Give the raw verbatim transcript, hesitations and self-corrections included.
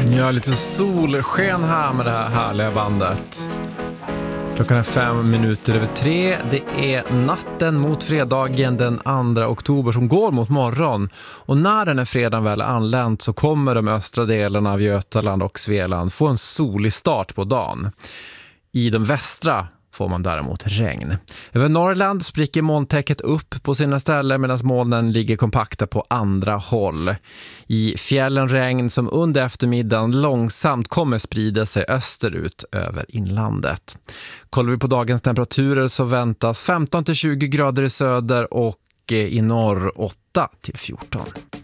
Ja, lite solsken här med det här härliga bandet. Klockan är fem minuter över tre. Det är natten mot fredagen den andra oktober som går mot morgon. Och när den är fredagen väl anlänt så kommer de östra delarna av Götaland och Svealand få en solig start på dagen. I de västra får man däremot regn. Över Norrland spricker molntäcket upp på sina ställen medan molnen ligger kompakta på andra håll. I fjällen regn som under eftermiddagen långsamt kommer sprida sig österut över inlandet. Kollar vi på dagens temperaturer så väntas femton till tjugo grader i söder och i norr åtta till fjorton.